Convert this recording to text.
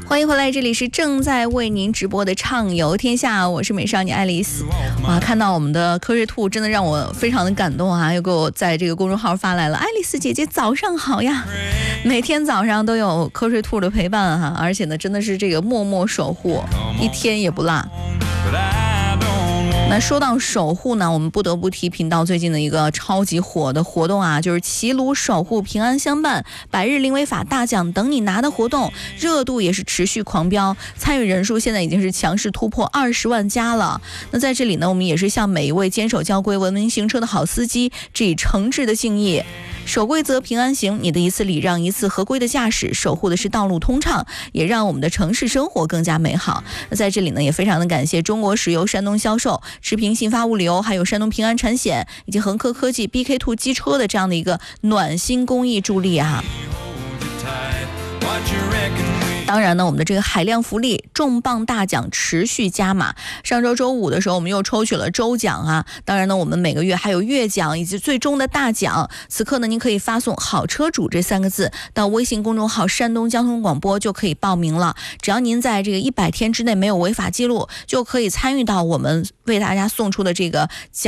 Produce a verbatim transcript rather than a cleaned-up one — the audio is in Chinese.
欢迎回来，这里是正在为您直播的畅游天下，我是美少女爱丽丝。哇，看到我们的瞌睡兔真的让我非常的感动啊，又给我在这个公众号发来了，爱丽丝姐姐早上好呀。每天早上都有瞌睡兔的陪伴哈、啊，而且呢真的是这个默默守护，一天也不落。那说到守护呢，我们不得不提频道最近的一个超级火的活动啊，就是齐鲁守护平安相伴百日零违法大奖等你拿的活动，热度也是持续狂飙，参与人数现在已经是强势突破二十万加了。那在这里呢，我们也是向每一位坚守交规、文明行车的好司机致以诚挚的敬意。守规则平安行，你的一次礼让一次合规的驾驶，守护的是道路通畅，也让我们的城市生活更加美好。那在这里呢，也非常的感谢中国石油山东销售、持平信发物流，还有山东平安产险以及恒科科技 B K 兔 机车的这样的一个暖心公益助力啊。当然呢，我们的这个海量福利重磅大奖持续加码。上周周五的时候，我们又抽取了周奖啊。当然呢，我们每个月还有月奖以及最终的大奖。此刻呢，您可以发送"好车主"这三个字到微信公众号山东交通广播就可以报名了。只要您在这个一百天之内没有违法记录，就可以参与到我们为大家送出的这个奖。